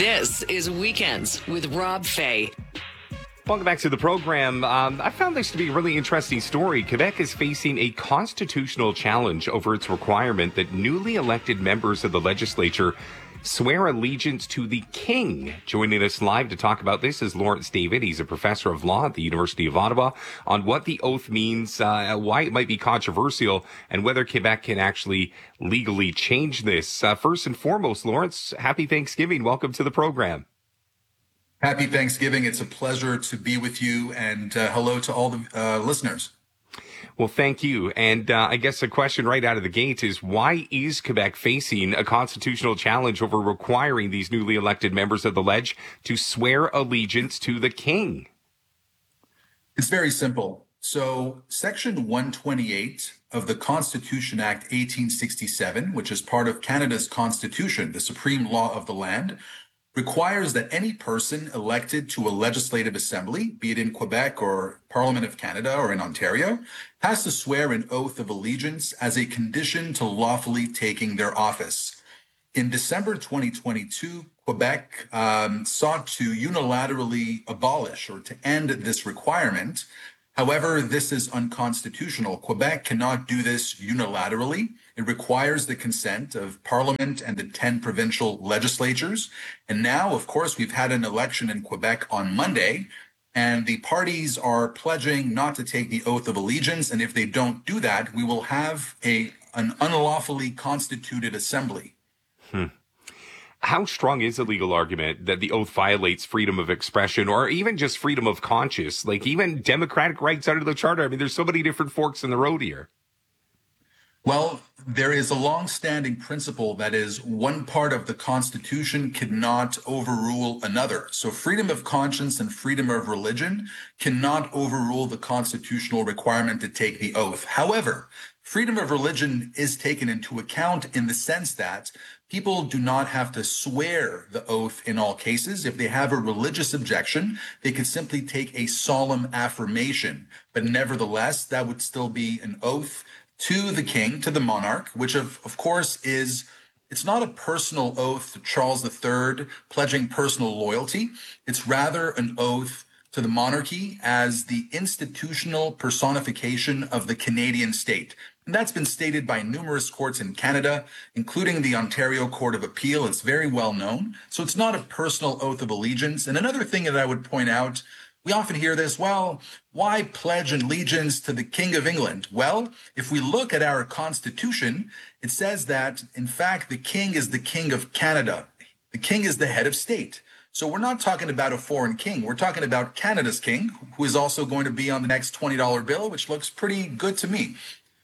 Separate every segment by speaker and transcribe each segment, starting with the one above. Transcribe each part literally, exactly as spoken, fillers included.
Speaker 1: This is Weekends with Rob Fay.
Speaker 2: Welcome back to the program. Um, I found this to be a really interesting story. Quebec is facing a constitutional challenge over its requirement that newly elected members of the legislature swear allegiance to the King. Joining us live to talk about this is Lawrence David. He's a professor of law at the University of Ottawa, on what the oath means, uh, why it might be controversial, and whether Quebec can actually legally change this. Uh, first and foremost, Lawrence, happy Thanksgiving. Welcome to the program.
Speaker 3: Happy Thanksgiving. It's a pleasure to be with you, and uh, hello to all the uh, listeners.
Speaker 2: Well, thank you. And uh, I guess the question right out of the gate is, why is Quebec facing a constitutional challenge over requiring these newly elected members of the Ledge to swear allegiance to the King?
Speaker 3: It's very simple. So Section one twenty-eight of the Constitution Act eighteen sixty-seven, which is part of Canada's Constitution, the supreme law of the land, requires that any person elected to a legislative assembly, be it in Quebec or Parliament of Canada or in Ontario, has to swear an oath of allegiance as a condition to lawfully taking their office. In December twenty twenty-two, Quebec um, sought to unilaterally abolish or to end this requirement. However, this is unconstitutional. Quebec cannot do this unilaterally. It requires the consent of Parliament and the ten provincial legislatures. And now, of course, we've had an election in Quebec on Monday, and the parties are pledging not to take the oath of allegiance. And if they don't do that, we will have a an unlawfully constituted assembly.
Speaker 2: Hmm. How strong is the legal argument that the oath violates freedom of expression or even just freedom of conscience, like even democratic rights under the Charter? I mean, there's so many different forks in the road here.
Speaker 3: Well, there is a long-standing principle that is one part of the Constitution cannot overrule another. So freedom of conscience and freedom of religion cannot overrule the constitutional requirement to take the oath. However, freedom of religion is taken into account in the sense that people do not have to swear the oath in all cases. If they have a religious objection, they can simply take a solemn affirmation. But nevertheless, that would still be an oath to the king, to the monarch, which of, of course is, it's not a personal oath to Charles the Third pledging personal loyalty. It's rather an oath to the monarchy as the institutional personification of the Canadian state. And that's been stated by numerous courts in Canada, including the Ontario Court of Appeal. It's very well known. So it's not a personal oath of allegiance. And another thing that I would point out, we often hear this, well, why pledge allegiance to the King of England? Well, if we look at our Constitution, it says that, in fact, the King is the King of Canada. The King is the head of state. So we're not talking about a foreign king. We're talking about Canada's king, who is also going to be on the next twenty dollar bill, which looks pretty good to me.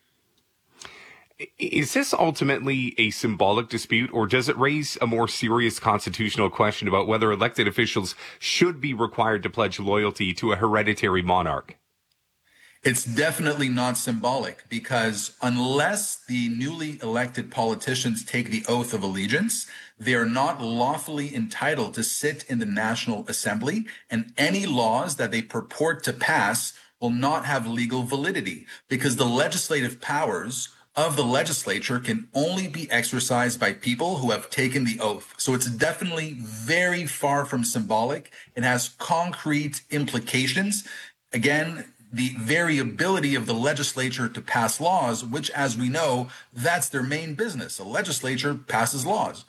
Speaker 2: Is this ultimately a symbolic dispute, or does it raise a more serious constitutional question about whether elected officials should be required to pledge loyalty to a hereditary monarch?
Speaker 3: It's definitely not symbolic, because unless the newly elected politicians take the oath of allegiance, they are not lawfully entitled to sit in the National Assembly, and any laws that they purport to pass will not have legal validity, because the legislative powers of the legislature can only be exercised by people who have taken the oath. So it's definitely very far from symbolic. It has concrete implications. Again, the variability of the legislature to pass laws, which, as we know, that's their main business. The legislature passes laws.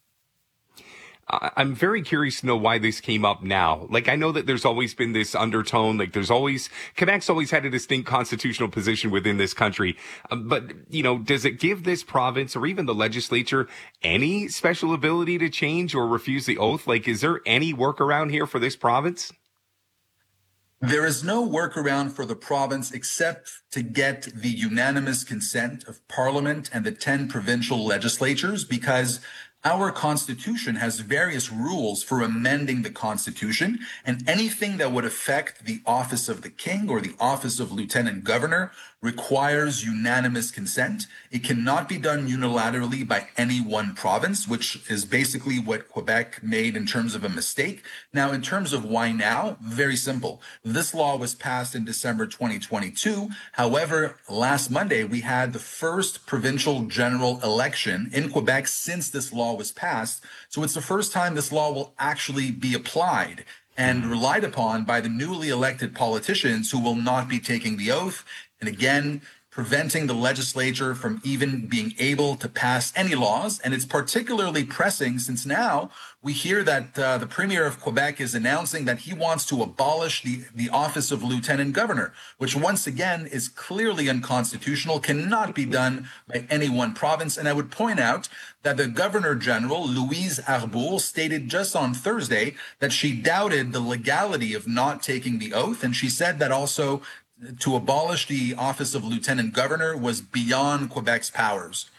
Speaker 2: I'm very curious to know why this came up now. Like, I know that there's always been this undertone, like there's always, Quebec's always had a distinct constitutional position within this country. Um, but, you know, does it give this province or even the legislature any special ability to change or refuse the oath? Like, is there any workaround here for this province?
Speaker 3: There is no workaround for the province except to get the unanimous consent of Parliament and the ten provincial legislatures, because our Constitution has various rules for amending the Constitution, and anything that would affect the office of the King or the office of Lieutenant Governor requires unanimous consent. It cannot be done unilaterally by any one province, which is basically what Quebec made in terms of a mistake. Now, in terms of why now, very simple. This law was passed in December twenty twenty-two. However, last Monday, we had the first provincial general election in Quebec since this law law was passed. So it's the first time this law will actually be applied and relied upon by the newly elected politicians who will not be taking the oath. And again, preventing the legislature from even being able to pass any laws. And it's particularly pressing since now we hear that uh, the Premier of Quebec is announcing that he wants to abolish the, the office of Lieutenant Governor, which once again is clearly unconstitutional, cannot be done by any one province. And I would point out that the Governor General, Louise Arbour, stated just on Thursday that she doubted the legality of not taking the oath. And she said that also to abolish the office of Lieutenant Governor was beyond Quebec's powers.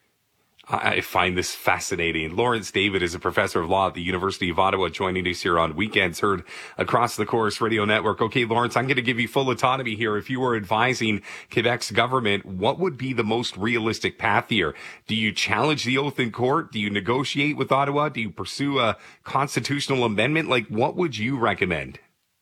Speaker 2: I find this fascinating. Lawrence David is a professor of law at the University of Ottawa, joining us here on Weekends, heard across the Chorus Radio Network. Okay, Lawrence, I'm going to give you full autonomy here. If you were advising Quebec's government, what would be the most realistic path here? Do you challenge the oath in court? Do you negotiate with Ottawa? Do you pursue a constitutional amendment? Like, what would you recommend?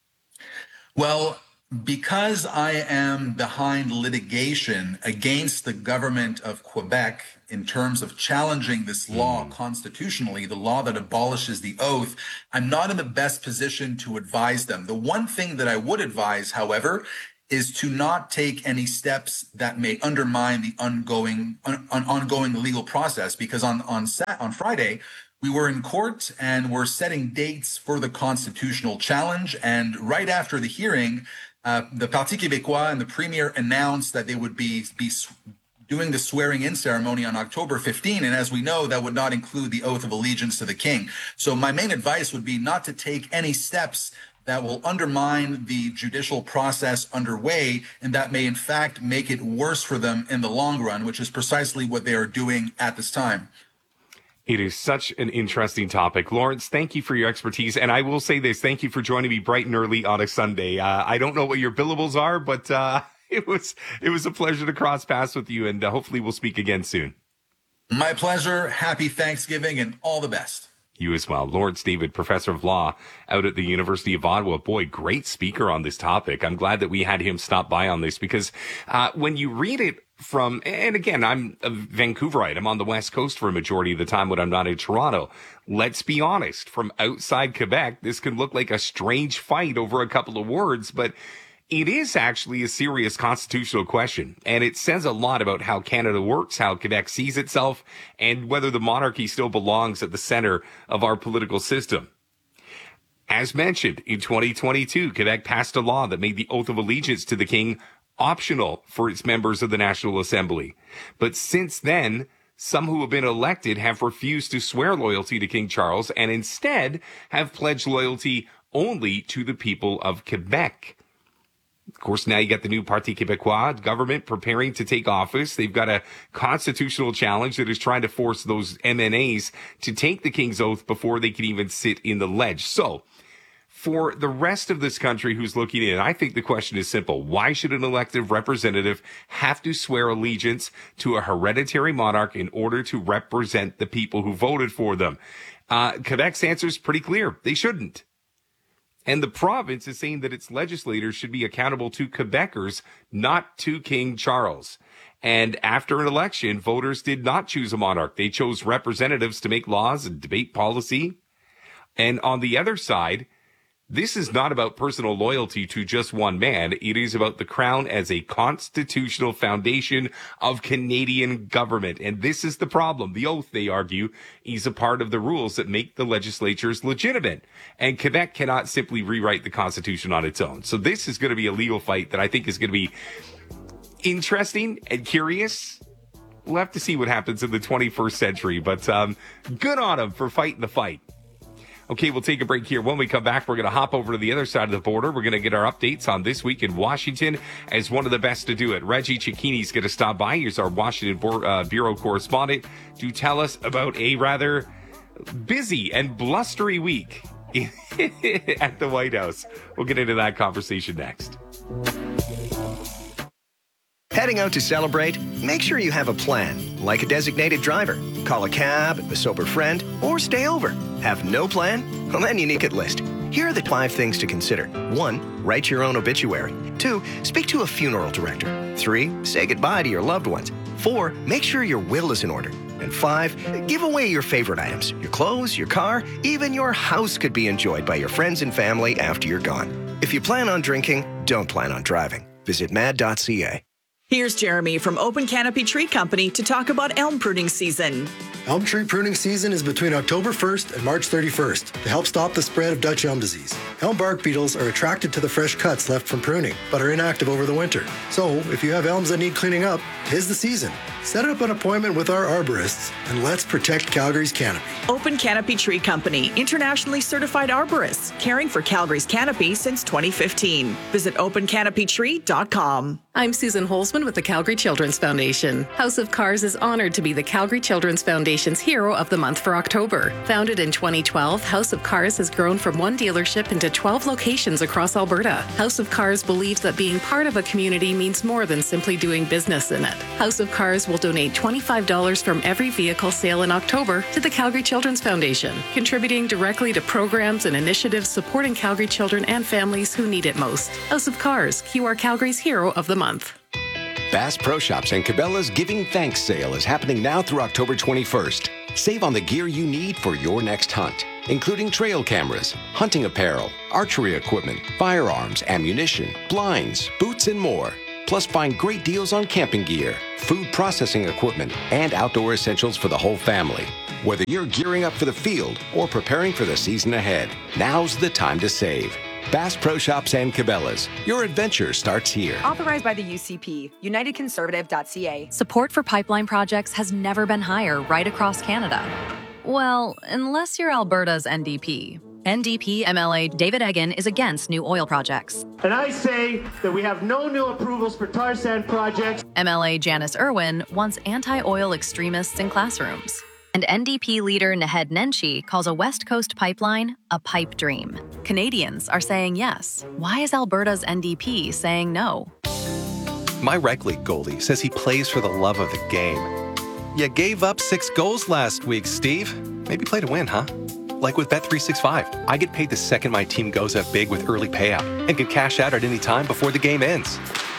Speaker 3: Well, because I am behind litigation against the government of Quebec in terms of challenging this law constitutionally, the law that abolishes the oath, I'm not in the best position to advise them. The one thing that I would advise, however, is to not take any steps that may undermine the ongoing on, ongoing legal process. Because on on on Friday, we were in court and we're setting dates for the constitutional challenge. And right after the hearing, Uh, the Parti Québécois and the Premier announced that they would be, be doing the swearing-in ceremony on October fifteenth. And as we know, that would not include the oath of allegiance to the king. So my main advice would be not to take any steps that will undermine the judicial process underway, and that may in fact make it worse for them in the long run, which is precisely what they are doing at this time.
Speaker 2: It is such an interesting topic. Lawrence, thank you for your expertise. And I will say this, thank you for joining me bright and early on a Sunday. Uh, I don't know what your billables are, but uh, it was it was a pleasure to cross paths with you, and uh, hopefully we'll speak again soon.
Speaker 3: My pleasure. Happy Thanksgiving and all the best.
Speaker 2: You as well. Lawrence David, professor of law out at the University of Ottawa. Boy, great speaker on this topic. I'm glad that we had him stop by on this because uh, when you read it from, and again, I'm a Vancouverite. I'm on the West Coast for a majority of the time when I'm not in Toronto. Let's be honest, from outside Quebec, this can look like a strange fight over a couple of words, but it is actually a serious constitutional question, and it says a lot about how Canada works, how Quebec sees itself, and whether the monarchy still belongs at the center of our political system. As mentioned, in twenty twenty-two, Quebec passed a law that made the oath of allegiance to the king optional for its members of the National Assembly. But since then, some who have been elected have refused to swear loyalty to King Charles and instead have pledged loyalty only to the people of Quebec. Of course, now you got the new Parti Québécois government preparing to take office. They've got a constitutional challenge that is trying to force those M N As to take the king's oath before they can even sit in the ledge. So, for the rest of this country who's looking in, I think the question is simple. Why should an elected representative have to swear allegiance to a hereditary monarch in order to represent the people who voted for them? Uh, Quebec's answer is pretty clear. They shouldn't. And the province is saying that its legislators should be accountable to Quebecers, not to King Charles. And after an election, voters did not choose a monarch. They chose representatives to make laws and debate policy. And on the other side, this is not about personal loyalty to just one man. It is about the crown as a constitutional foundation of Canadian government. And this is the problem. The oath, they argue, is a part of the rules that make the legislatures legitimate. And Quebec cannot simply rewrite the Constitution on its own. So this is going to be a legal fight that I think is going to be interesting and curious. We'll have to see what happens in the twenty-first century. But um, good on them for fighting the fight. Okay, we'll take a break here. When we come back, we're going to hop over to the other side of the border. We're going to get our updates on this week in Washington as one of the best to do it. Reggie Cicchini's going to stop by. He's our Washington uh, Bureau correspondent to tell us about a rather busy and blustery week at the White House. We'll get into that conversation next.
Speaker 4: Heading out to celebrate? Make sure you have a plan, like a designated driver. Call a cab, a sober friend, or stay over. Have no plan? Well, then you need a list. Here are the five things to consider. One, write your own obituary. Two, speak to a funeral director. Three, say goodbye to your loved ones. Four, make sure your will is in order. And five, give away your favorite items. Your clothes, your car, even your house could be enjoyed by your friends and family after you're gone. If you plan on drinking, don't plan on driving. Visit mad dot c a.
Speaker 5: Here's Jeremy from Open Canopy Tree Company to talk about elm pruning season.
Speaker 6: Elm tree pruning season is between October first and March thirty-first to help stop the spread of Dutch elm disease. Elm bark beetles are attracted to the fresh cuts left from pruning, but are inactive over the winter. So, if you have elms that need cleaning up, 'tis the season. Set up an appointment with our arborists and let's protect Calgary's canopy.
Speaker 5: Open Canopy Tree Company, internationally certified arborists, caring for Calgary's canopy since twenty fifteen. Visit open canopy tree dot com.
Speaker 7: I'm Susan Holzman with the Calgary Children's Foundation. House of Cars is honored to be the Calgary Children's Foundation's Hero of the Month for October. Founded in twenty twelve, House of Cars has grown from one dealership into twelve locations across Alberta. House of Cars believes that being part of a community means more than simply doing business in it. House of Cars will donate twenty-five dollars from every vehicle sale in October to the Calgary Children's Foundation, contributing directly to programs and initiatives supporting Calgary children and families who need it most. House of Cars, Q R Calgary's Hero of the Month.
Speaker 8: Bass Pro Shops and Cabela's Giving Thanks sale is happening now through October twenty-first. Save on the gear you need for your next hunt, including trail cameras, hunting apparel, archery equipment, firearms, ammunition, blinds, boots, and more. Plus, find great deals on camping gear, food processing equipment, and outdoor essentials for the whole family. Whether you're gearing up for the field or preparing for the season ahead, now's the time to save. Bass Pro Shops and Cabela's. Your adventure starts here.
Speaker 9: Authorized by the U C P, united conservative dot c a.
Speaker 10: Support for pipeline projects has never been higher right across Canada. Well, unless you're Alberta's N D P. N D P M L A David Eggen is against new oil projects.
Speaker 11: And I say that we have no new approvals for tar sand projects.
Speaker 10: M L A Janice Irwin wants anti-oil extremists in classrooms. And N D P leader Naheed Nenshi calls a West Coast pipeline a pipe dream. Canadians are saying yes. Why is Alberta's N D P saying no?
Speaker 12: My rec league goalie says he plays for the love of the game. You gave up six goals last week, Steve. Maybe play to win, huh? Like with Bet three sixty-five, I get paid the second my team goes up big with early payout and can cash out at any time before the game ends.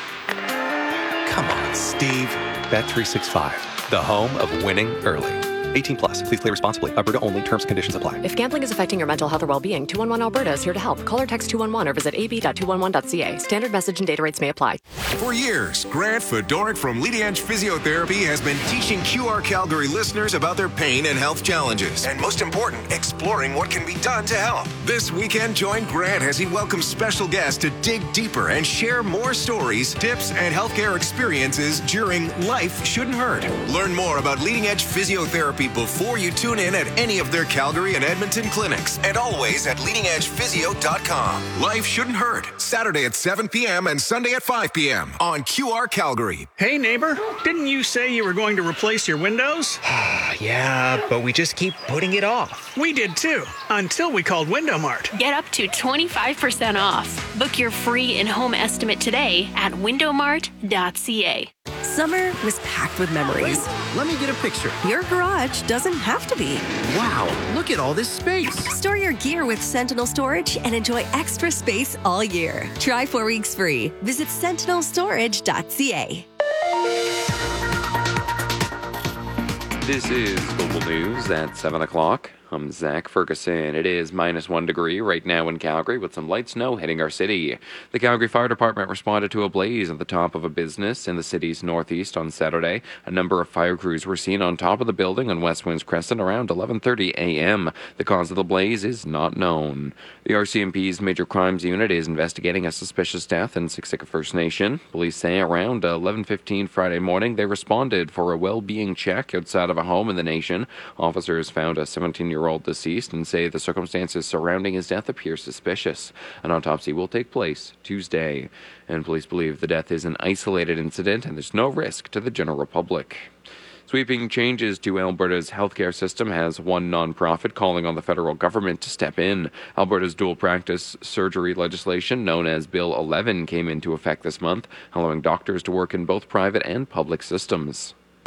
Speaker 12: Come on, Steve. Bet three sixty-five, the home of winning early. eighteen plus. Please play responsibly. Alberta only. Terms and conditions apply.
Speaker 13: If gambling is affecting your mental health or well-being, two one one Alberta is here to help. Call or text two one one or visit a b dot two one one dot c a. Standard message and data rates may apply.
Speaker 14: For years, Grant Fedoruk from Leading Edge Physiotherapy has been teaching Q R Calgary listeners about their pain and health challenges. And most important, exploring what can be done to help. This weekend, join Grant as he welcomes special guests to dig deeper and share more stories, tips, and healthcare experiences during Life Shouldn't Hurt. Learn more about Leading Edge Physiotherapy before you tune in at any of their Calgary and Edmonton clinics, and always at leading edge physio dot com. Life Shouldn't Hurt, Saturday at seven p.m. and Sunday at five p.m. on Q R Calgary.
Speaker 15: Hey neighbor, didn't you say you were going to replace your windows?
Speaker 16: Yeah, but we just keep putting it off.
Speaker 15: We did too, until we called Window Mart.
Speaker 17: Get up to twenty-five percent off. Book your free in-home estimate today at window mart dot c a.
Speaker 18: Summer was packed with memories.
Speaker 16: Wait, let me get a picture.
Speaker 18: Your garage doesn't have to be.
Speaker 16: Wow, look at all this space.
Speaker 18: Store your gear with Sentinel Storage and enjoy extra space all year. Try four weeks free. Visit sentinel storage dot c a.
Speaker 19: This is Global News at seven o'clock. I'm Zach Ferguson. It is minus one degree right now in Calgary with some light snow hitting our city. The Calgary Fire Department responded to a blaze at the top of a business in the city's northeast on Saturday. A number of fire crews were seen on top of the building on West Winds Crescent around eleven thirty a.m. The cause of the blaze is not known. The R C M P's Major Crimes Unit is investigating a suspicious death in Siksika First Nation. Police say around eleven fifteen Friday morning they responded for a well-being check outside of a home in the nation. Officers found a seventeen-year-old deceased and say the circumstances surrounding his death appear suspicious. An autopsy will take place Tuesday, and police believe the death is an isolated incident and there's no risk to the general public. Sweeping changes to Alberta's healthcare system has one nonprofit calling on the federal government to step in. Alberta's dual practice surgery legislation, known as Bill eleven, came into effect this month, allowing doctors to work in both private and public systems.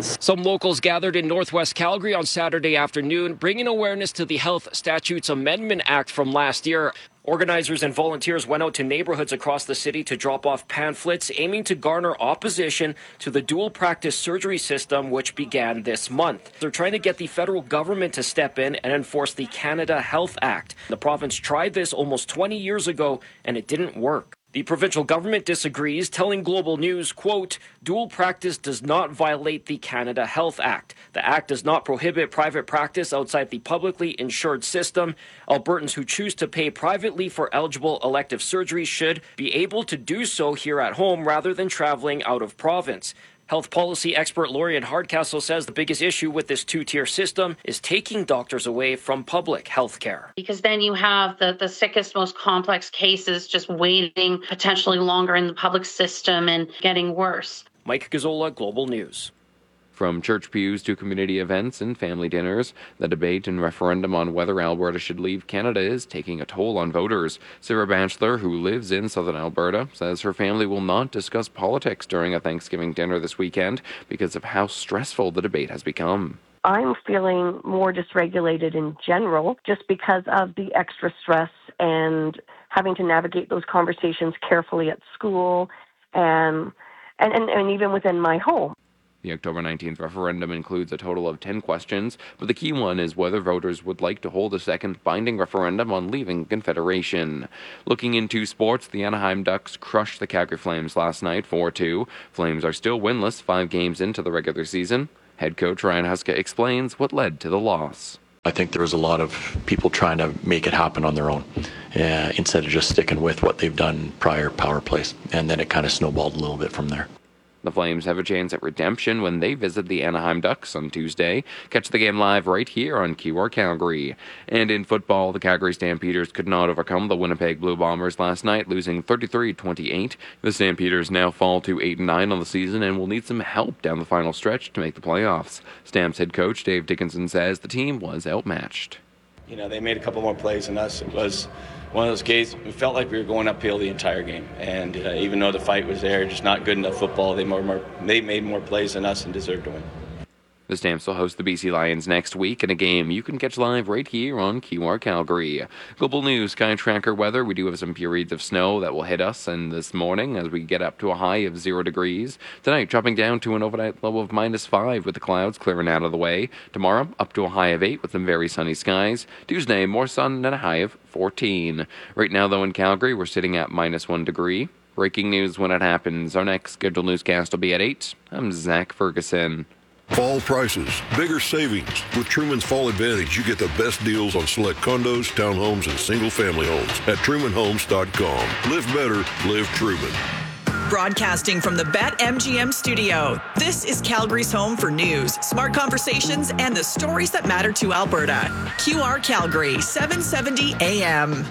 Speaker 20: Some locals gathered in Northwest Calgary on Saturday afternoon, bringing awareness to the Health Statutes Amendment Act from last year. Organizers and volunteers went out to neighborhoods across the city to drop off pamphlets aiming to garner opposition to the dual practice surgery system, which began this month. They're trying to get the federal government to step in and enforce the Canada Health Act. The province tried this almost twenty years ago, and it didn't work. The provincial government disagrees, telling Global News, quote, dual practice does not violate the Canada Health Act. The act does not prohibit private practice outside the publicly insured system. Albertans who choose to pay privately for eligible elective surgery should be able to do so here at home rather than traveling out of province. Health policy expert Lorian Hardcastle says the biggest issue with this two-tier system is taking doctors away from public health care.
Speaker 21: Because then you have the, the sickest, most complex cases just waiting potentially longer in the public system and getting worse.
Speaker 20: Mike Gazzola, Global News.
Speaker 19: From church pews to community events and family dinners, the debate and referendum on whether Alberta should leave Canada is taking a toll on voters. Sarah Batchelor, who lives in southern Alberta, says her family will not discuss politics during a Thanksgiving dinner this weekend because of how stressful the debate has become.
Speaker 22: I'm feeling more dysregulated in general just because of the extra stress and having to navigate those conversations carefully at school and and, and, and even within my home.
Speaker 19: The October nineteenth referendum includes a total of ten questions, but the key one is whether voters would like to hold a second binding referendum on leaving Confederation. Looking into sports, the Anaheim Ducks crushed the Calgary Flames last night four two. Flames are still winless five games into the regular season. Head coach Ryan Huska explains what led to the loss.
Speaker 23: I think there was a lot of people trying to make it happen on their own uh, instead of just sticking with what they've done prior power plays, and then it kind of snowballed a little bit from there.
Speaker 19: The Flames have a chance at redemption when they visit the Anaheim Ducks on Tuesday. Catch the game live right here on Q R Calgary. And in football, the Calgary Stampeders could not overcome the Winnipeg Blue Bombers last night, losing thirty-three twenty-eight. The Stampeders now fall to eight and nine on the season and will need some help down the final stretch to make the playoffs. Stamps head coach Dave Dickinson says the team was outmatched.
Speaker 24: You know, they made a couple more plays than us. It was one of those games, we felt like we were going uphill the entire game. And uh, even though the fight was there, just not good enough football, they, more, more, they made more plays than us and deserved to win.
Speaker 19: The Stamps will host the B C Lions next week in a game you can catch live right here on Q R Calgary. Global News Sky Tracker weather. We do have some periods of snow that will hit us in this morning as we get up to a high of zero degrees. Tonight, dropping down to an overnight low of minus five with the clouds clearing out of the way. Tomorrow, up to a high of eight with some very sunny skies. Tuesday, more sun and a high of fourteen. Right now, though, in Calgary, we're sitting at minus one degree. Breaking news when it happens. Our next scheduled newscast will be at eight. I'm Zach Ferguson.
Speaker 25: Fall prices, bigger savings. With Truman's Fall Advantage, you get the best deals on select condos, townhomes, and single-family homes at Truman Homes dot com. Live better, live Truman.
Speaker 5: Broadcasting from the BetMGM studio, this is Calgary's home for news, smart conversations, and the stories that matter to Alberta. Q R Calgary, seven seventy A M.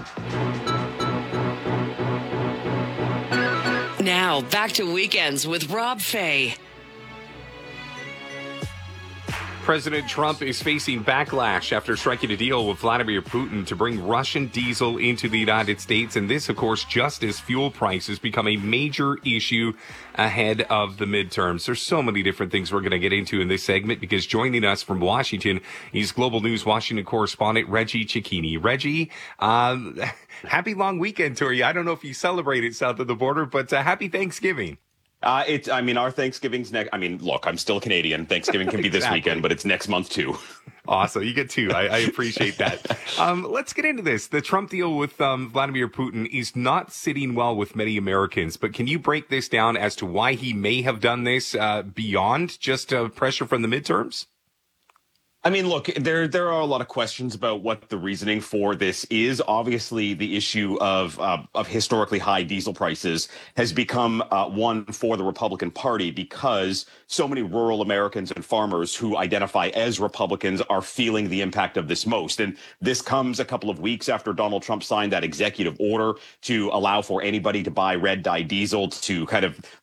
Speaker 1: Now, back to Weekends with Rob Fay.
Speaker 2: President Trump is facing backlash after striking a deal with Vladimir Putin to bring Russian diesel into the United States. And this, of course, just as fuel prices become a major issue ahead of the midterms. There's so many different things we're going to get into in this segment because joining us from Washington is Global News Washington correspondent Reggie Cecchini. Reggie, um, happy long weekend to you. I don't know if you celebrate it south of the border, but uh, happy Thanksgiving.
Speaker 26: Uh, it's, I mean, our Thanksgiving's next. I mean, look, I'm still Canadian. Thanksgiving can be exactly. This weekend, but it's next month too.
Speaker 2: Awesome. You get two. I, I appreciate that. Um, let's get into this. The Trump deal with um, Vladimir Putin is not sitting well with many Americans, but can you break this down as to why he may have done this uh, beyond just uh, pressure from the midterms?
Speaker 26: I mean, look, there there are a lot of questions about what the reasoning for this is. Obviously, the issue of uh, of historically high diesel prices has become uh, one for the Republican Party because so many rural Americans and farmers who identify as Republicans are feeling the impact of this most. And this comes a couple of weeks after Donald Trump signed that executive order to allow for anybody to buy red dye diesel to kind of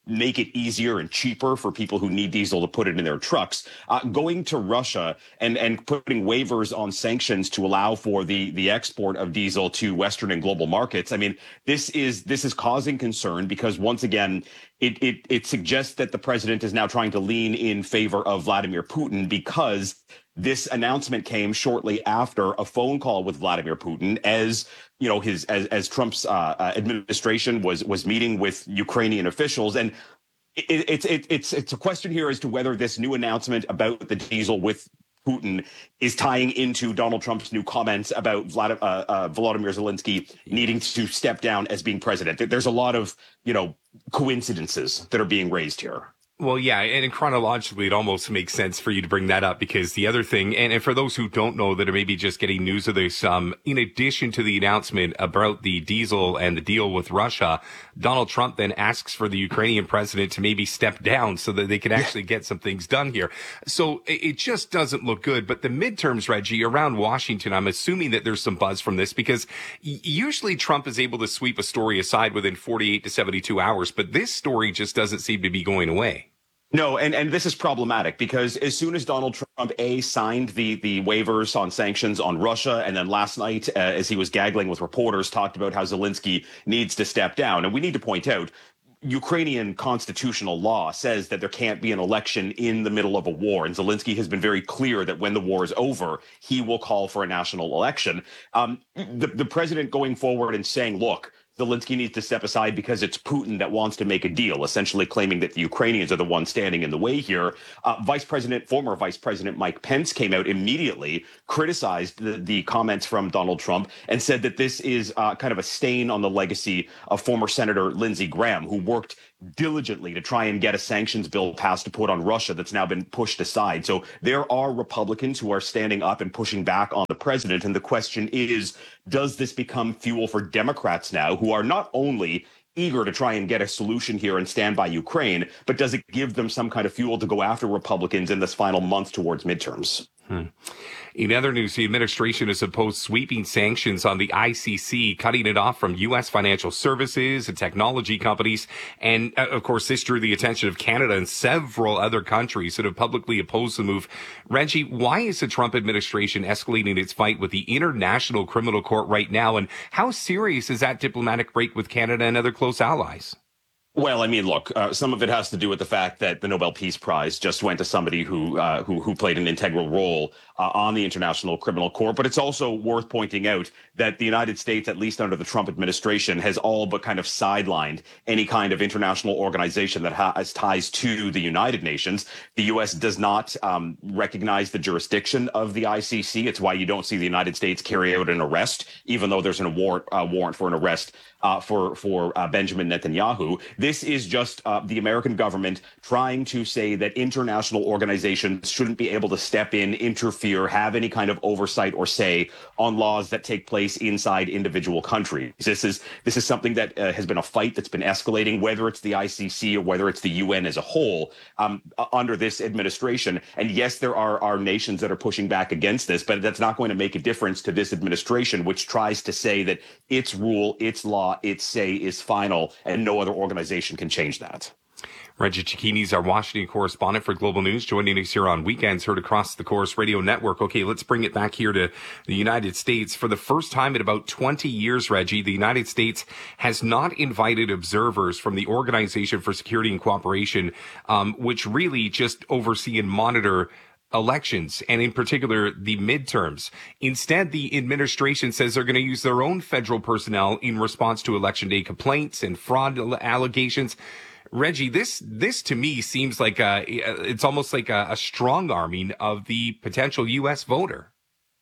Speaker 26: make it easier and cheaper for people who need diesel to put it in their trucks. Uh, going to Russia and, and putting waivers on sanctions to allow for the, the export of diesel to Western and global markets. I mean, this is this is causing concern because, once again, it, it, it suggests that the president is now trying to lean in favor of Vladimir Putin, because this announcement came shortly after a phone call with Vladimir Putin, as you know, his as, as Trump's uh, uh, administration was was meeting with Ukrainian officials. And it, it's it, it's it's a question here as to whether this new announcement about the diesel with Putin is tying into Donald Trump's new comments about Vlad, uh, uh, Volodymyr Zelensky needing to step down as being president. There's a lot of, you know, coincidences that are being raised here.
Speaker 2: Well, yeah, and chronologically, it almost makes sense for you to bring that up, because the other thing, and, and for those who don't know that are maybe just getting news of this, um, in addition to the announcement about the diesel and the deal with Russia, Donald Trump then asks for the Ukrainian president to maybe step down so that they can actually get some things done here. So it, it just doesn't look good. But the midterms, Reggie, around Washington, I'm assuming that there's some buzz from this, because usually Trump is able to sweep a story aside within forty-eight to seventy-two hours, but this story just doesn't seem to be going away.
Speaker 26: No, and, and this is problematic because as soon as Donald Trump, A, signed the, the waivers on sanctions on Russia, and then last night, uh, as he was gaggling with reporters, talked about how Zelensky needs to step down. And we need to point out, Ukrainian constitutional law says that there can't be an election in the middle of a war. And Zelensky has been very clear that when the war is over, he will call for a national election. Um, the, the president going forward and saying, look, Zelensky needs to step aside because it's Putin that wants to make a deal, essentially claiming that the Ukrainians are the ones standing in the way here. Uh, Vice President, former Vice President Mike Pence came out immediately, criticized the, the comments from Donald Trump, and said that this is uh, kind of a stain on the legacy of former Senator Lindsey Graham, who worked diligently to try and get a sanctions bill passed to put on Russia that's now been pushed aside. So there are Republicans who are standing up and pushing back on the president. And the question is, does this become fuel for Democrats now, who are not only eager to try and get a solution here and stand by Ukraine, but does it give them some kind of fuel to go after Republicans in this final month towards midterms?
Speaker 2: Hmm. In other news, the administration has imposed sweeping sanctions on the I C C, cutting it off from U S financial services and technology companies. And, uh, of course, this drew the attention of Canada and several other countries that have publicly opposed the move. Reggie, why is the Trump administration escalating its fight with the International Criminal Court right now? And how serious is that diplomatic break with Canada and other close allies?
Speaker 26: Well, I mean, look, uh, some of it has to do with the fact that the Nobel Peace Prize just went to somebody who uh, who, who played an integral role uh, on the International Criminal Court. But it's also worth pointing out that the United States, at least under the Trump administration, has all but kind of sidelined any kind of international organization that has ties to the United Nations. The U S does not um, recognize the jurisdiction of the I C C. It's why you don't see the United States carry out an arrest, even though there's an warrant, uh, warrant for an arrest uh, for, for uh, Benjamin Netanyahu. This is just uh, the American government trying to say that international organizations shouldn't be able to step in, interfere, have any kind of oversight or say on laws that take place inside individual countries. This is this is something that uh, has been a fight that's been escalating, whether it's the I C C or whether it's the U N as a whole, um, under this administration. And yes, there are, are nations that are pushing back against this, but that's not going to make a difference to this administration, which tries to say that its rule, its law, its say is final, and no other organization can change that.
Speaker 2: Reggie Cicchini is our Washington correspondent for Global News, joining us here on Weekends, heard across the Corus Radio Network. Okay, let's bring it back here to the United States. For the first time in about twenty years, Reggie, the United States has not invited observers from the Organization for Security and Cooperation, um, which really just oversee and monitor elections, and in particular the midterms. Instead, the administration says they're going to use their own federal personnel in response to election day complaints and fraud allegations. Reggie, this this to me seems like a, it's almost like a, a strong arming of the potential U S voter.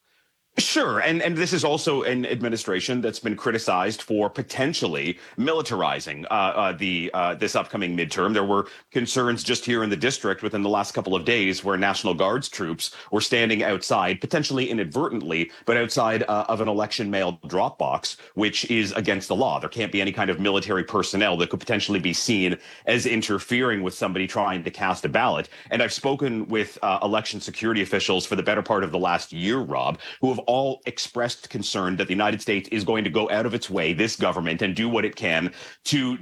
Speaker 26: Sure. And and this is also an administration that's been criticized for potentially militarizing uh, uh, the uh, this upcoming midterm. There were concerns just here in the district within the last couple of days where National Guards troops were standing outside, potentially inadvertently, but outside uh, of an election mail drop box, which is against the law. There can't be any kind of military personnel that could potentially be seen as interfering with somebody trying to cast a ballot. And I've spoken with uh, election security officials for the better part of the last year, Rob, who have all expressed concern that the United States is going to go out of its way, this government, and do what it can to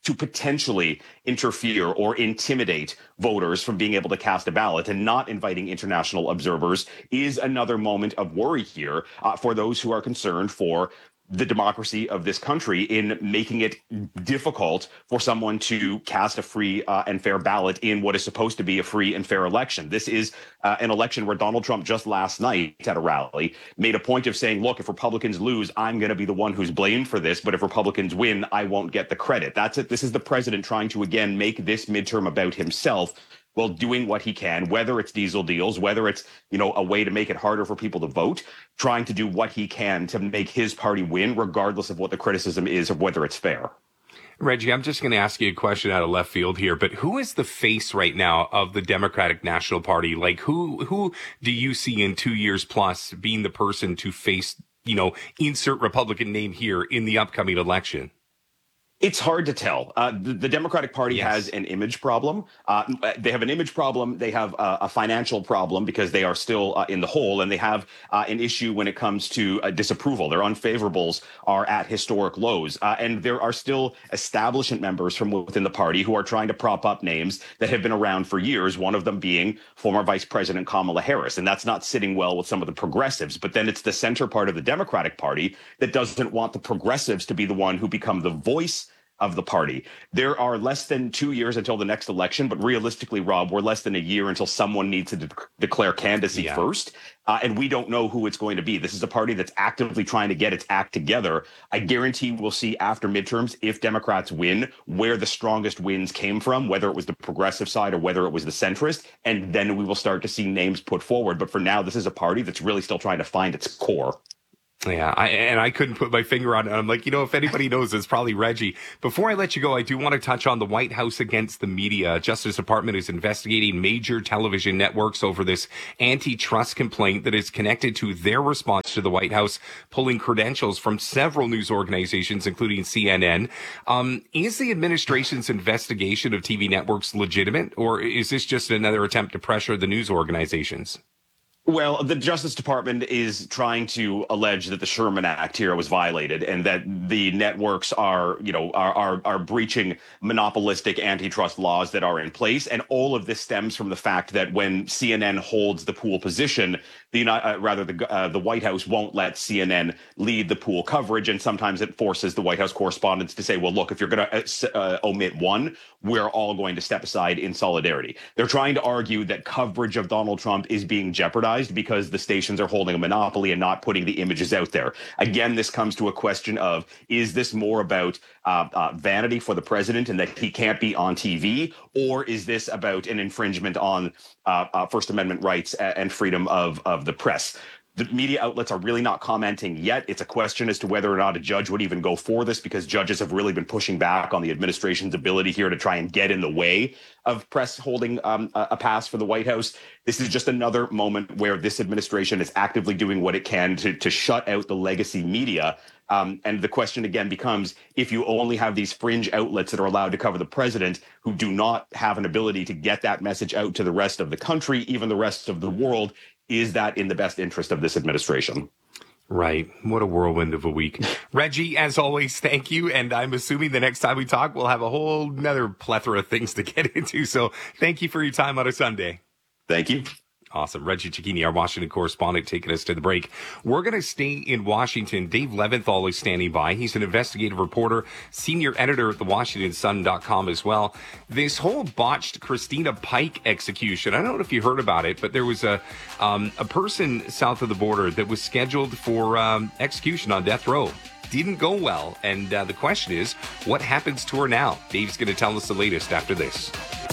Speaker 26: to potentially interfere or intimidate voters from being able to cast a ballot, and not inviting international observers is another moment of worry here uh, for those who are concerned for the democracy of this country in making it difficult for someone to cast a free uh, and fair ballot in what is supposed to be a free and fair election. This is uh, an election where Donald Trump just last night at a rally made a point of saying, look, if Republicans lose, I'm going to be the one who's blamed for this. But if Republicans win, I won't get the credit. That's it. This is the president trying to, again, make this midterm about himself, while doing what he can, whether it's diesel deals, whether it's, you know, a way to make it harder for people to vote, trying to do what he can to make his party win, regardless of what the criticism is of whether it's fair.
Speaker 2: Reggie, I'm just going to ask you a question out of left field here, but who is the face right now of the Democratic National Party? Like, who who do you see in two years plus being the person to face, you know, insert Republican name here in the upcoming election?
Speaker 26: It's hard to tell. Uh, the, the Democratic Party yes. has an image problem. Uh, they have an image problem. They have a, a financial problem because they are still uh, in the hole, and they have uh, an issue when it comes to uh, disapproval. Their unfavorables are at historic lows. Uh, and there are still establishment members from within the party who are trying to prop up names that have been around for years, one of them being former Vice President Kamala Harris. And that's not sitting well with some of the progressives. But then it's the center part of the Democratic Party that doesn't want the progressives to be the one who become the voice of the party. There are less than two years until the next election, but realistically, Rob, we're less than a year until someone needs to de- declare candidacy yeah. first. Uh, and we don't know who it's going to be. This is a party that's actively trying to get its act together. I guarantee we'll see after midterms, if Democrats win, where the strongest wins came from, whether it was the progressive side or whether it was the centrist. And then we will start to see names put forward. But for now, this is a party that's really still trying to find its core.
Speaker 2: Yeah, I, and I couldn't put my finger on it. I'm like, you know, if anybody knows, it's probably Reggie. Before I let you go, I do want to touch on the White House against the media. Justice Department is investigating major television networks over this antitrust complaint that is connected to their response to the White House pulling credentials from several news organizations, including C N N. Um, is the administration's investigation of T V networks legitimate, or is this just another attempt to pressure the news organizations?
Speaker 26: Well, the Justice Department is trying to allege that the Sherman Act here was violated and that the networks are, you know, are, are, are breaching monopolistic antitrust laws that are in place. And all of this stems from the fact that when C N N holds the pool position, the uh, rather the uh, the White House won't let C N N lead the pool coverage. And sometimes it forces the White House correspondents to say, well, look, if you're going to uh, uh, omit one, we're all going to step aside in solidarity. They're trying to argue that coverage of Donald Trump is being jeopardized because the stations are holding a monopoly and not putting the images out there. Again, this comes to a question of, is this more about uh, uh, vanity for the president and that he can't be on T V, or is this about an infringement on uh, uh, First Amendment rights and freedom of, of the press? The media outlets are really not commenting yet. It's a question as to whether or not a judge would even go for this, because judges have really been pushing back on the administration's ability here to try and get in the way of press holding um, a pass for the White House. This is just another moment where this administration is actively doing what it can to, to shut out the legacy media. Um, and the question again becomes, if you only have these fringe outlets that are allowed to cover the president, who do not have an ability to get that message out to the rest of the country, even the rest of the world, is that in the best interest of this administration?
Speaker 2: Right. What a whirlwind of a week. Reggie, as always, thank you. And I'm assuming the next time we talk, we'll have a whole nother plethora of things to get into. So thank you for your time on a Sunday.
Speaker 26: Thank you.
Speaker 2: Awesome. Reggie Cecchini, our Washington correspondent, taking us to the break. We're going to stay in Washington. Dave Leventhal is standing by. He's an investigative reporter, senior editor at the Washington Sun dot com as well. This whole botched Christina Pike execution, I don't know if you heard about it, but there was a um, a person south of the border that was scheduled for um, execution on death row. Didn't go well. And uh, the question is, what happens to her now? Dave's going to tell us the latest after this.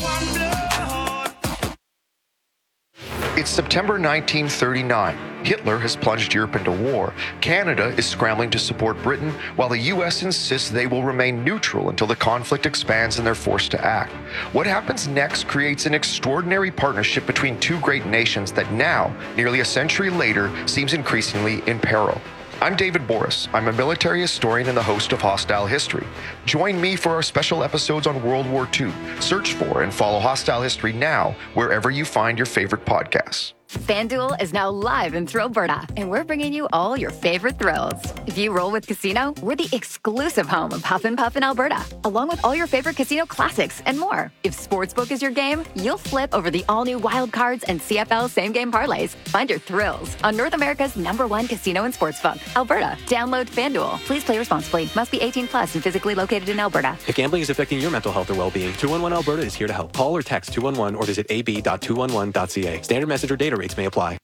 Speaker 3: It's September nineteen thirty-nine. Hitler has plunged Europe into war. Canada is scrambling to support Britain, while the U S insists they will remain neutral until the conflict expands and they're forced to act. What happens next creates an extraordinary partnership between two great nations that now, nearly a century later, seems increasingly in peril. I'm David Boris. I'm a military historian and the host of Hostile History. Join me for our special episodes on World War Two. Search for and follow Hostile History now wherever you find your favorite podcasts.
Speaker 4: FanDuel is now live in Thrillberta, and we're bringing you all your favorite thrills. If you roll with Casino, we're the exclusive home of Huff and Puff in Alberta, along with all your favorite casino classics and more. If Sportsbook is your game, you'll flip over the all-new Wild Cards and C F L same-game parlays. Find your thrills on North America's number one casino and sportsbook, Alberta. Download FanDuel. Please play responsibly. Must be eighteen plus and physically located in Alberta.
Speaker 12: If gambling is affecting your mental health or well-being, two one one Alberta is here to help. Call or text two one one or visit a b dot two one one dot c a. Standard message or data rates may apply.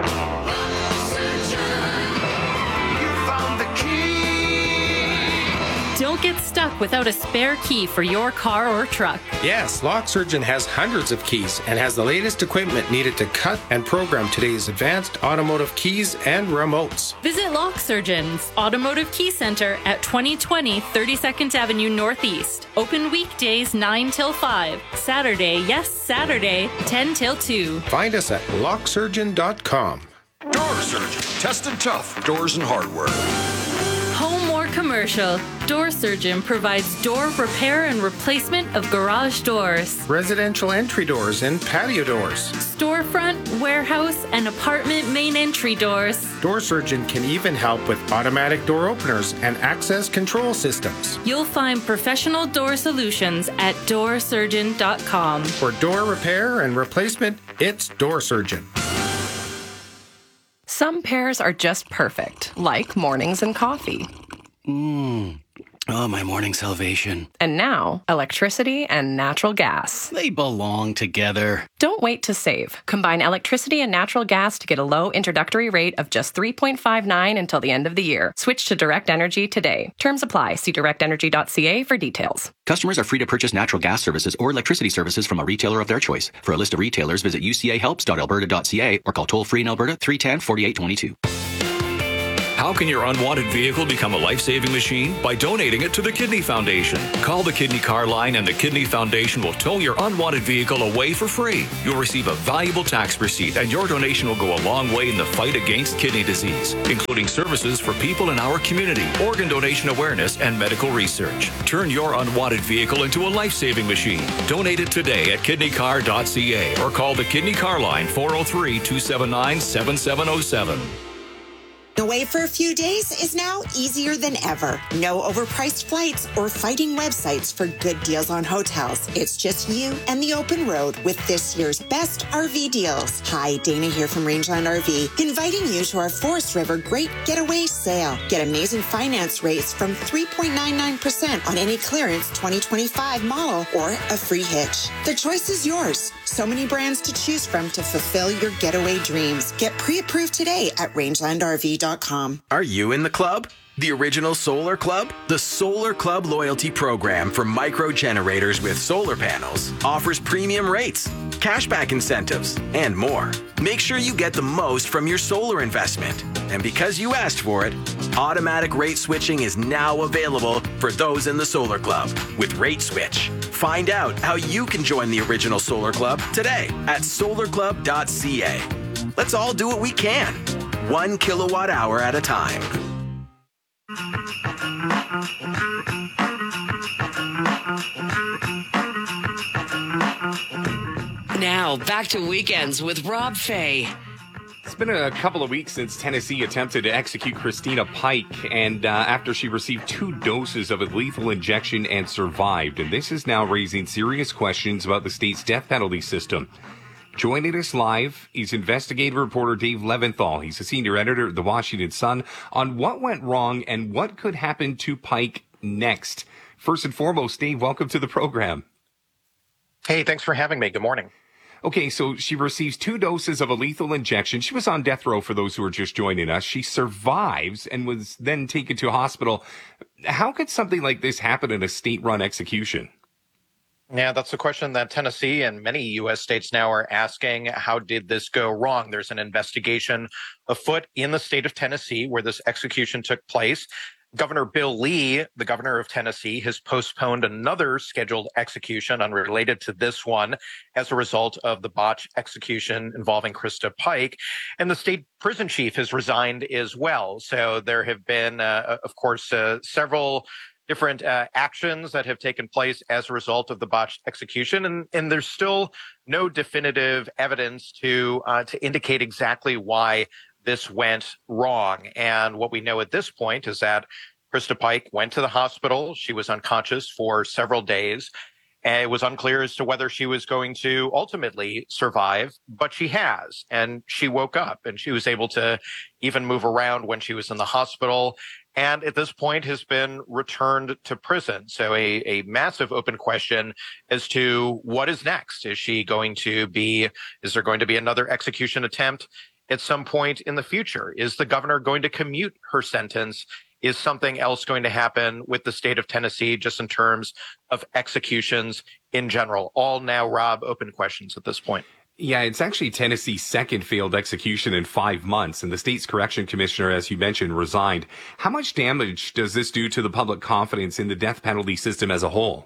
Speaker 6: Don't get stuck without a spare key for your car or truck.
Speaker 7: Yes, Lock Surgeon has hundreds of keys and has the latest equipment needed to cut and program today's advanced automotive keys and remotes.
Speaker 6: Visit Lock Surgeon's Automotive Key Center at twenty twenty thirty-second Avenue Northeast. Open weekdays nine till five. Saturday, yes, Saturday, ten till two.
Speaker 7: Find us at lock surgeon dot com.
Speaker 8: Door Surgeon. Tested tough doors and hardware.
Speaker 6: Home or commercial, Door Surgeon provides door repair and replacement of garage doors,
Speaker 7: residential entry doors and patio doors,
Speaker 6: storefront, warehouse, and apartment main entry doors.
Speaker 7: Door Surgeon can even help with automatic door openers and access control systems.
Speaker 6: You'll find professional door solutions at door surgeon dot com.
Speaker 7: For door repair and replacement, it's Door Surgeon.
Speaker 9: Some pairs are just perfect, like mornings and coffee.
Speaker 11: Mmm. Oh, my morning salvation.
Speaker 9: And now, electricity and natural gas.
Speaker 11: They belong together.
Speaker 9: Don't wait to save. Combine electricity and natural gas to get a low introductory rate of just three point five nine until the end of the year. Switch to Direct Energy today. Terms apply. See direct energy dot c a for details.
Speaker 27: Customers are free to purchase natural gas services or electricity services from a retailer of their choice. For a list of retailers, visit u c a helps dot alberta dot c a or call toll-free in Alberta three one zero, four eight two two.
Speaker 28: How can your unwanted vehicle become a life-saving machine? By donating it to the Kidney Foundation. Call the Kidney Car Line and the Kidney Foundation will tow your unwanted vehicle away for free. You'll receive a valuable tax receipt and your donation will go a long way in the fight against kidney disease, including services for people in our community, organ donation awareness, and medical research. Turn your unwanted vehicle into a life-saving machine. Donate it today at kidney car dot c a or call the Kidney Car Line four oh three, two seven nine, seven seven oh seven.
Speaker 29: Away for a few days is now easier than ever. No overpriced flights or fighting websites for good deals on hotels. It's just you and the open road with this year's best R V deals. Hi, Dana here from Rangeland R V, inviting you to our Forest River Great Getaway Sale. Get amazing finance rates from three point nine nine percent on any clearance twenty twenty-five model or a free hitch. The choice is yours. So many brands to choose from to fulfill your getaway dreams. Get pre-approved today at rangeland r v dot com.
Speaker 30: Are you in the club? The original Solar Club? The Solar Club loyalty program for micro generators with solar panels offers premium rates, cashback incentives, and more. Make sure you get the most from your solar investment. And because you asked for it, automatic rate switching is now available for those in the Solar Club with Rate Switch. Find out how you can join the original Solar Club today at solar club dot c a. Let's all do what we can, one kilowatt hour at a time.
Speaker 1: Now, back to Weekends with Rob Fay.
Speaker 2: It's been a couple of weeks since Tennessee attempted to execute Christina Pike, and uh, after she received two doses of a lethal injection and survived. And this is now raising serious questions about the state's death penalty system. Joining us live is investigative reporter Dave Leventhal. He's a senior editor at the Washington Sun on what went wrong and what could happen to Pike next. First and foremost, Dave, welcome to the program.
Speaker 31: Hey, thanks for having me. Good morning.
Speaker 2: Okay, so she receives two doses of a lethal injection. She was on death row for those who are just joining us. She survives and was then taken to a hospital. How could something like this happen in a state-run execution?
Speaker 31: Yeah, that's the question that Tennessee and many U S states now are asking. How did this go wrong? There's an investigation afoot in the state of Tennessee where this execution took place. Governor Bill Lee, the governor of Tennessee, has postponed another scheduled execution unrelated to this one as a result of the botched execution involving Krista Pike. And the state prison chief has resigned as well. So there have been, uh, of course, uh, several different uh, actions that have taken place as a result of the botched execution, and and there's still no definitive evidence to uh, to indicate exactly why this went wrong. And what we know at this point is that Krista Pike went to the hospital. She was unconscious for several days. And it was unclear as to whether she was going to ultimately survive, but she has. And she woke up and she was able to even move around when she was in the hospital. And at this point has been returned to prison. So a, a massive open question as to what is next. Is she going to be, is there going to be another execution attempt at some point in the future? Is the governor going to commute her sentence? Is something else going to happen with the state of Tennessee just in terms of executions in general? All now, Rob, open questions at this point.
Speaker 2: Yeah, it's actually Tennessee's second failed execution in five months, and the state's correction commissioner, as you mentioned, resigned. How much damage does this do to the public confidence in the death penalty system as a whole?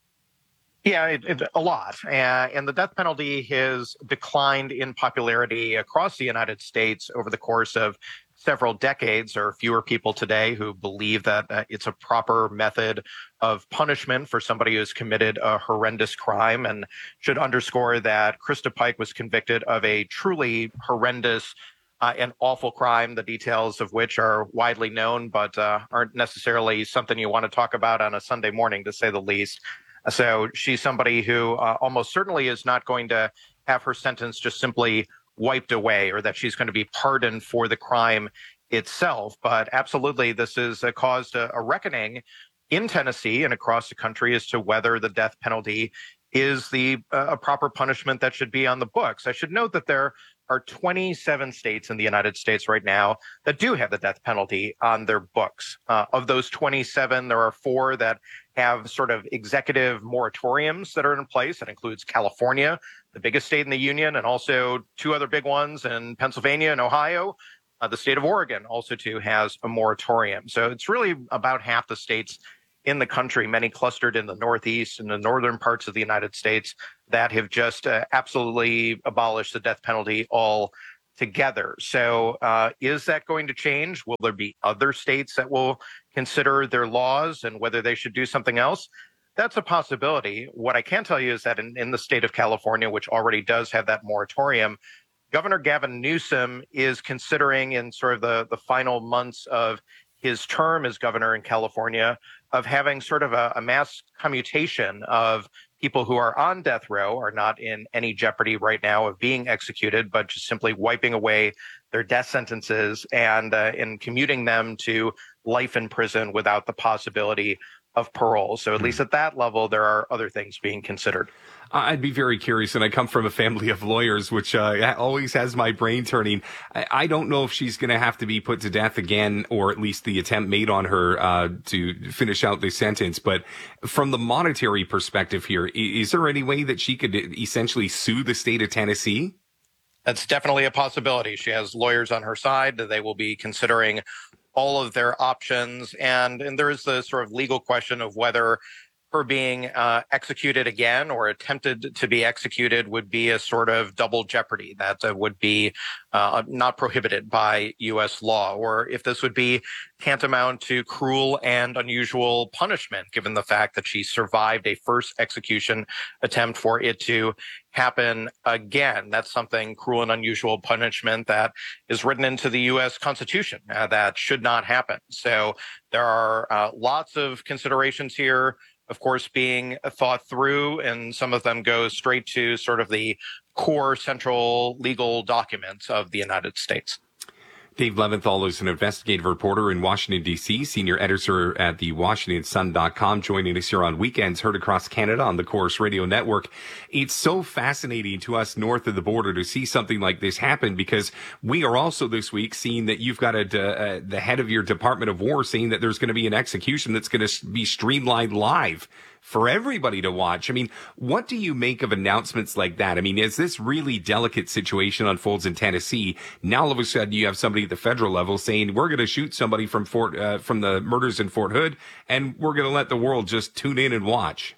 Speaker 31: Yeah, it, it, a lot. Uh, and the death penalty has declined in popularity across the United States over the course of several decades. There are fewer people today who believe that uh, it's a proper method of punishment for somebody who's committed a horrendous crime, and should underscore that Krista Pike was convicted of a truly horrendous uh, and awful crime, the details of which are widely known, but uh, aren't necessarily something you want to talk about on a Sunday morning, to say the least. So she's somebody who uh, almost certainly is not going to have her sentence just simply wiped away, or that she's going to be pardoned for the crime itself. But absolutely, this has uh, caused a, a reckoning in Tennessee and across the country as to whether the death penalty is the uh, a proper punishment that should be on the books. I should note that there are twenty-seven states in the United States right now that do have the death penalty on their books. Uh, of those twenty-seven, there are four that have sort of executive moratoriums that are in place. That includes California, the biggest state in the union, and also two other big ones in Pennsylvania and Ohio. Uh, the state of Oregon also too has a moratorium. So it's really about half the states in the country, many clustered in the Northeast and the northern parts of the United States, that have just uh, absolutely abolished the death penalty altogether. So uh, is that going to change? Will there be other states that will consider their laws and whether they should do something else? That's a possibility. What I can tell you is that in, in the state of California, which already does have that moratorium, Governor Gavin Newsom is considering, in sort of the, the final months of his term as governor in California, of having sort of a, a mass commutation of people who are on death row, are not in any jeopardy right now of being executed, but just simply wiping away their death sentences and, uh, and commuting them to life in prison without the possibility of parole. So at least at that level, there are other things being considered.
Speaker 2: I'd be very curious, and I come from a family of lawyers, which uh, always has my brain turning. I, I don't know if she's going to have to be put to death again, or at least the attempt made on her uh, to finish out the sentence. But from the monetary perspective here, is there any way that she could essentially sue the state of Tennessee?
Speaker 31: That's definitely a possibility. She has lawyers on her side. They will be considering all of their options. And, and there is the sort of legal question of whether her being uh, executed again or attempted to be executed would be a sort of double jeopardy that uh, would be uh, not prohibited by U S law, or if this would be tantamount to cruel and unusual punishment, given the fact that she survived a first execution attempt for it to happen again. That's something, cruel and unusual punishment, that is written into the U S Constitution uh, that should not happen. So there are uh, lots of considerations here, of course, being thought through, and some of them go straight to sort of the core central legal documents of the United States.
Speaker 2: Dave Leventhal is an investigative reporter in Washington, D C, senior editor at the Washington Sun dot com, joining us here on Weekends, heard across Canada on the Corus Radio Network. It's so fascinating to us north of the border to see something like this happen, because we are also this week seeing that you've got a, a, the head of your Department of War saying that there's going to be an execution that's going to be streamlined live for everybody to watch. I mean, what do you make of announcements like that? I mean, as this really delicate situation unfolds in Tennessee, now all of a sudden you have somebody at the federal level saying, we're going to shoot somebody from Fort, uh, from the murders in Fort Hood, and we're going to let the world just tune in and watch.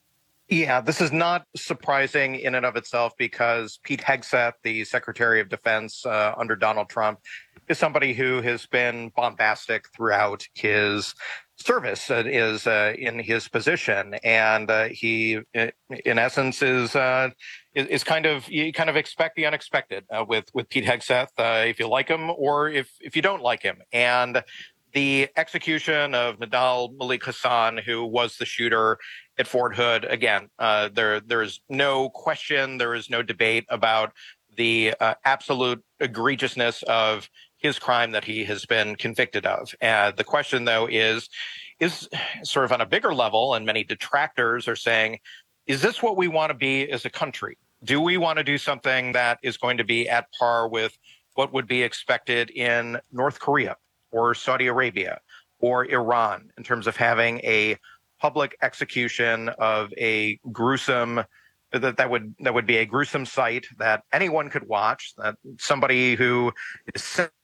Speaker 31: Yeah, this is not surprising in and of itself, because Pete Hegseth, the Secretary of Defense uh, under Donald Trump, is somebody who has been bombastic throughout his service uh, is uh, in his position, and uh, he, in essence, is, uh, is is kind of you kind of expect the unexpected uh, with with Pete Hegseth, uh, if you like him or if if you don't like him, and the execution of Nidal Malik Hassan, who was the shooter at Fort Hood. Again, uh, there there is no question, there is no debate about the uh, absolute egregiousness of his crime that he has been convicted of. Uh, the question, though, is, is sort of on a bigger level, and many detractors are saying, is this what we want to be as a country? Do we want to do something that is going to be at par with what would be expected in North Korea or Saudi Arabia or Iran in terms of having a public execution of a gruesome that that would that would be a gruesome sight that anyone could watch, that somebody who is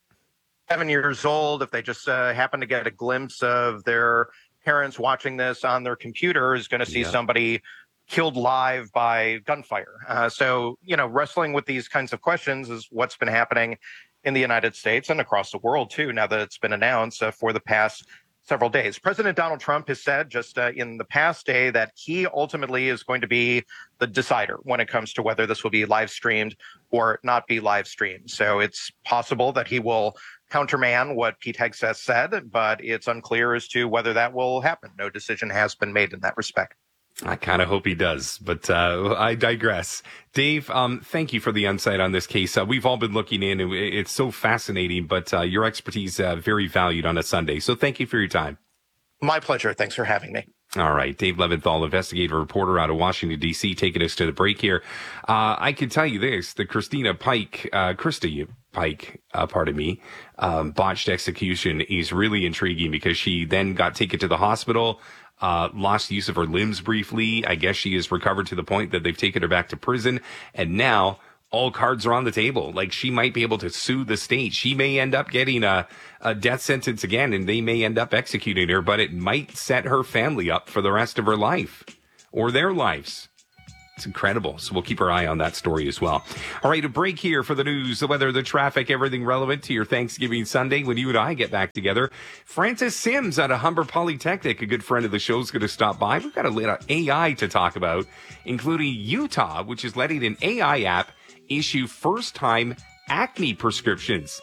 Speaker 31: seven years old, if they just uh, happen to get a glimpse of their parents watching this on their computer, is going to see yeah. somebody killed live by gunfire. Uh, so, you know, wrestling with these kinds of questions is what's been happening in the United States and across the world, too, now that it's been announced uh, for the past several days. President Donald Trump has said just uh, in the past day that he ultimately is going to be the decider when it comes to whether this will be live streamed or not be live streamed. So it's possible that he will counterman what Pete Hegseth said, but it's unclear as to whether that will happen. No decision has been made in that respect.
Speaker 2: I kind of hope he does, but uh, I digress. Dave, um, thank you for the insight on this case. Uh, we've all been looking in, and it's so fascinating, but uh, your expertise uh, very valued on a Sunday. So thank you for your time.
Speaker 31: My pleasure. Thanks for having me.
Speaker 2: All right. Dave Leventhal, investigative reporter out of Washington, D C, taking us to the break here. Uh, I can tell you this, the Christina Pike, uh, Christy Pike, uh, pardon me, um, botched execution is really intriguing because she then got taken to the hospital, Uh, lost use of her limbs briefly. I guess she is recovered to the point that they've taken her back to prison. And now all cards are on the table. Like, she might be able to sue the state. She may end up getting a, a death sentence again, and they may end up executing her, but it might set her family up for the rest of her life or their lives. It's incredible. So we'll keep our eye on that story as well. All right, a break here for the news, the weather, the traffic, everything relevant to your Thanksgiving Sunday when you and I get back together. Francis Sims out of Humber Polytechnic, a good friend of the show, is going to stop by. We've got a little A I to talk about, including Utah, which is letting an A I app issue first-time acne prescriptions.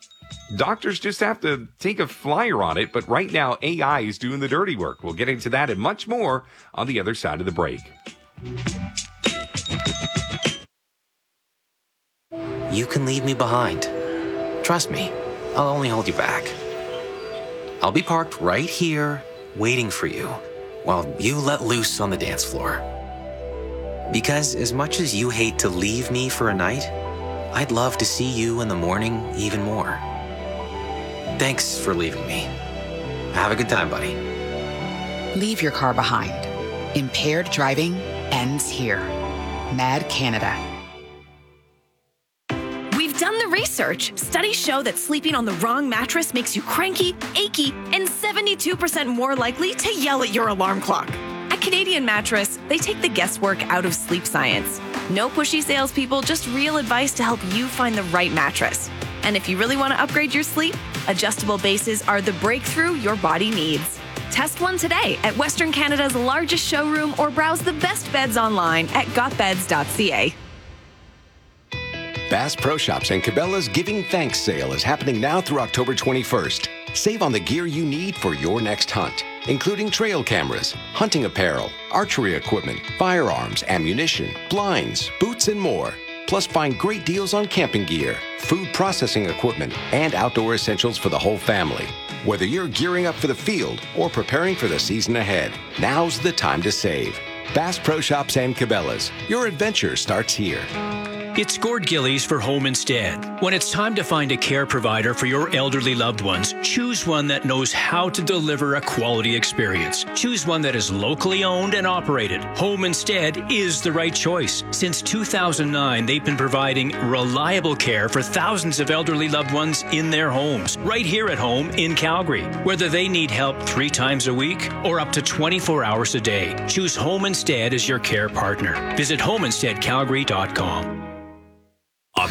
Speaker 2: Doctors just have to take a flyer on it, but right now A I is doing the dirty work. We'll get into that and much more on the other side of the break.
Speaker 10: You can leave me behind. Trust me, I'll only hold you back. I'll be parked right here, waiting for you, while you let loose on the dance floor. Because as much as you hate to leave me for a night, I'd love to see you in the morning even more. Thanks for leaving me. Have a good time, buddy.
Speaker 13: Leave your car behind. Impaired driving ends here. Mad Canada.
Speaker 14: We've done the research. Studies show that sleeping on the wrong mattress makes you cranky, achy, and seventy-two percent more likely to yell at your alarm clock. At Canadian Mattress, they take the guesswork out of sleep science. No pushy salespeople, just real advice to help you find the right mattress. And if you really want to upgrade your sleep, adjustable bases are the breakthrough your body needs. Test one today at Western Canada's largest showroom or browse the best beds online at got beds dot c a.
Speaker 15: Bass Pro Shops and Cabela's Giving Thanks sale is happening now through October twenty-first. Save on the gear you need for your next hunt, including trail cameras, hunting apparel, archery equipment, firearms, ammunition, blinds, boots, and more. Plus, find great deals on camping gear, food processing equipment, and outdoor essentials for the whole family. Whether you're gearing up for the field or preparing for the season ahead, now's the time to save. Bass Pro Shops and Cabela's. Your adventure starts here.
Speaker 16: It's Gord Gillies for Home Instead. When it's time to find a care provider for your elderly loved ones, choose one that knows how to deliver a quality experience. Choose one that is locally owned and operated. Home Instead is the right choice. Since two thousand nine, they've been providing reliable care for thousands of elderly loved ones in their homes, right here at home in Calgary. Whether they need help three times a week or up to twenty-four hours a day, choose Home Instead as your care partner. Visit home instead calgary dot com.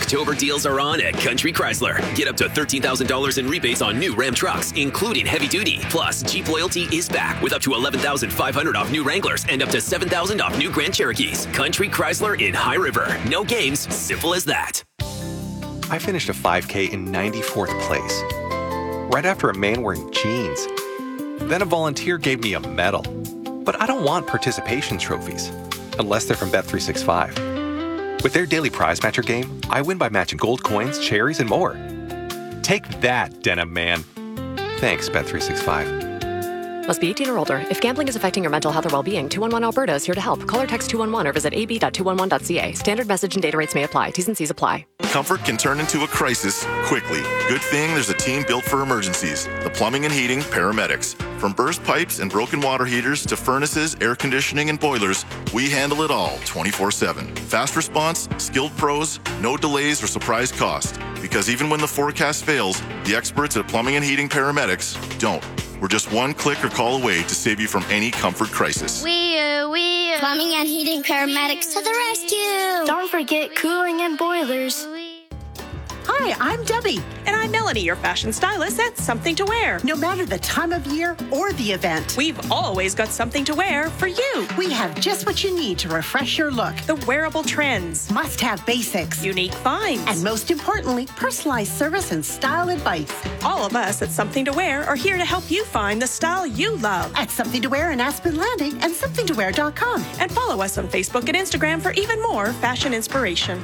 Speaker 5: October deals are on at Country Chrysler. Get up to thirteen thousand dollars in rebates on new Ram trucks, including heavy duty. Plus, Jeep Loyalty is back with up to eleven thousand five hundred dollars off new Wranglers and up to seven thousand dollars off new Grand Cherokees. Country Chrysler in High River. No games, simple as that.
Speaker 12: I finished a five K in ninety-fourth place, right after a man wearing jeans. Then a volunteer gave me a medal. But I don't want participation trophies, unless they're from Bet three sixty-five. With their daily prize matcher game, I win by matching gold coins, cherries, and more. Take that, Denim Man. Thanks, Bet three sixty-five.
Speaker 17: Must be eighteen or older. If gambling is affecting your mental health or well-being, two one one Alberta is here to help. Call or text two one one or visit a b dot two one one dot c a. Standard message and data rates may apply. T's and C's apply.
Speaker 18: Comfort can turn into a crisis quickly. Good thing there's a team built for emergencies. The Plumbing and Heating Paramedics. From burst pipes and broken water heaters to furnaces, air conditioning, and boilers, we handle it all twenty-four seven. Fast response, skilled pros, no delays or surprise cost. Because even when the forecast fails, the experts at Plumbing and Heating Paramedics don't. We're just one click or call away to save you from any comfort crisis.
Speaker 19: We, uh, we, uh, Plumbing and Heating Paramedics to the rescue.
Speaker 20: Don't forget cooling and boilers.
Speaker 21: Hi, I'm Debbie.
Speaker 14: And I'm Melanie, your fashion stylist at Something to Wear.
Speaker 21: No matter the time of year or the event,
Speaker 14: we've always got something to wear for you.
Speaker 21: We have just what you need to refresh your look.
Speaker 14: The wearable trends.
Speaker 21: Must-have basics.
Speaker 14: Unique finds.
Speaker 21: And most importantly, personalized service and style advice.
Speaker 14: All of us at Something to Wear are here to help you find the style you love.
Speaker 21: At Something to Wear in Aspen Landing and something to wear dot com.
Speaker 14: And follow us on Facebook and Instagram for even more fashion inspiration.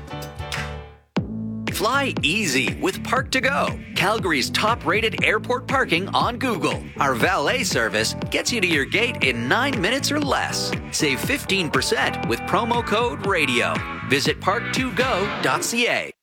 Speaker 22: Fly easy with Park to Go, Calgary's top-rated airport parking on Google. Our valet service gets you to your gate in nine minutes or less. Save fifteen percent with promo code RADIO. Visit park to go dot c a.